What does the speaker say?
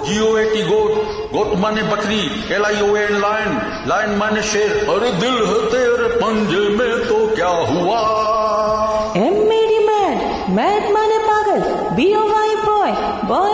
GOAT गोट, गोट माने बकरी, LION lion, lion माने शेर, अरे दिल है तेरे पंजे में तो क्या हुआ। M मेरी मैड, मैड माने पागल, BOY बॉय, बॉय